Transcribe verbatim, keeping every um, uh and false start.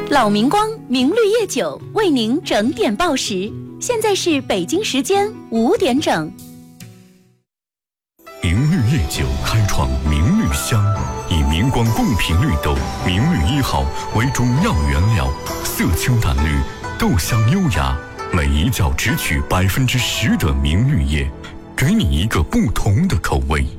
老明光明绿叶酒为您整点报时，现在是北京时间五点整。 明绿叶酒开创明绿香，以明光贡品绿豆明绿一号为主要原料，色清淡绿，豆香优雅，每一窖只取百分之十的明绿叶，给你一个不同的口味。